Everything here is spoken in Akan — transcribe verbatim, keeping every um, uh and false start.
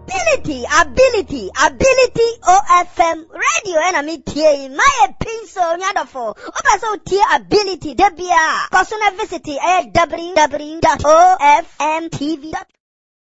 ability, ability, ability O F M radio and me tie my pinso nyadofo. Opa so tie ability debia. Personal visit w w w dot o f m t v dot com